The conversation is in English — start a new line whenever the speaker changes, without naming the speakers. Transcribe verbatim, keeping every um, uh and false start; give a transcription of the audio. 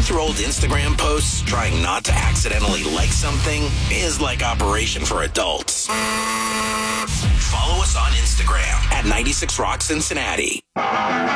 through old Instagram posts, trying not to accidentally like something is like Operation for Adults. Follow us on Instagram at ninety-six Rock Cincinnati.